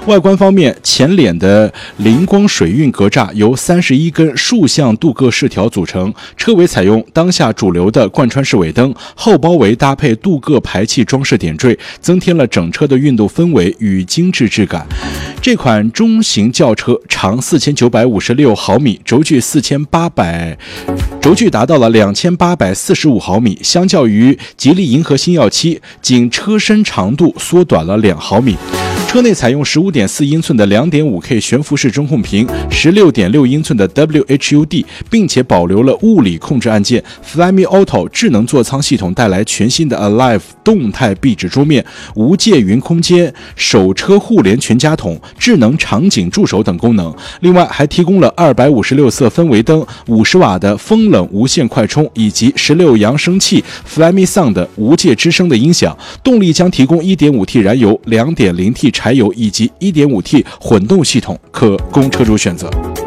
外观方面，前脸的灵光水韵格栅由31根竖向镀铬饰条组成，车尾采用当下主流的贯穿式尾灯，后包围搭配镀铬排气装饰点缀，增添了整车的运动氛围与精致质感。这款中型轿车长4956毫米，轴距达到了2845毫米，相较于吉利银河星耀7，仅车身长度缩短了2毫米。车内采用15.4英寸的 2.5K 悬浮式中控屏， 16.6英寸的 WHUD， 并且保留了物理控制按键。 Flyme Auto 智能座舱系统带来全新的 Alive 动态壁纸桌面、无界云空间、手车互联全家桶、智能场景助手等功能。另外还提供了256色氛围灯、50瓦的风冷无线快充以及16扬声器 Flyme Sound 无界之声的音响。动力将提供 1.5T 燃油、2.0T 柴油以及 1.5T 混动系统，可供车主选择。